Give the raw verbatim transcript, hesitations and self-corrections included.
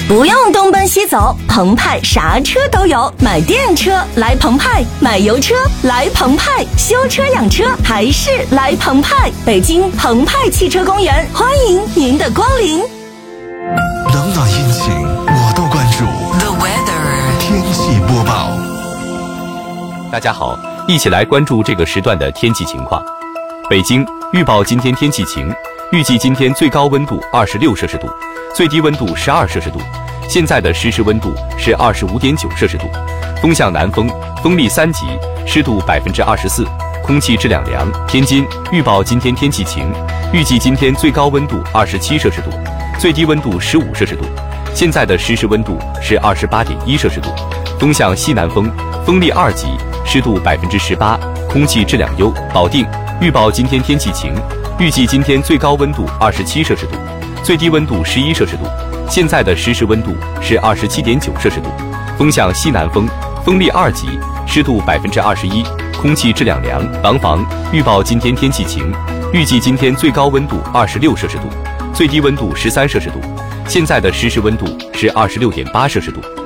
不用东奔西走，澎湃啥车都有。买电车来澎湃，买油车来澎湃，修车养车还是来澎湃。北京澎湃汽车公园，欢迎您的光临。 冷暖阴晴我都关注。 The weather 天气播报。 大家好，一起来关注这个时段的天气情况。北京预报今天天气晴，预计今天最高温度二十六摄氏度，最低温度十二摄氏度。现在的实时温度是二十五点九摄氏度，风向南风，风力三级，湿度百分之二十四，空气质量良。天津预报今天天气晴，预计今天最高温度二十七摄氏度，最低温度十五摄氏度。现在的实时温度是二十八点一摄氏度，风向西南风，风力二级，湿度百分之十八，空气质量优。保定预报今天天气晴，预计今天最高温度二十七摄氏度，最低温度十一摄氏度。现在的实时温度是二十七点九摄氏度，风向西南风，风力二级，湿度百分之二十一，空气质量良。廊坊预报今天天气晴，预计今天最高温度二十六摄氏度，最低温度十三摄氏度。现在的实时温度是二十六点八摄氏度，